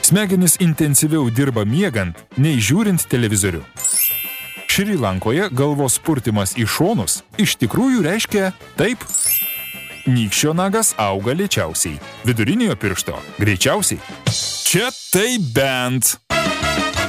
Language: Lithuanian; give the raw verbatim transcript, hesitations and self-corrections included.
Smegenys intensyviau dirba miegant, nei žiūrint televizorių. Šri Lankoje galvos purtimas į šonus iš tikrųjų reiškia taip. Nykščio nagas auga lėčiausiai, viduriniojo piršto greičiausiai. Čia tai bent.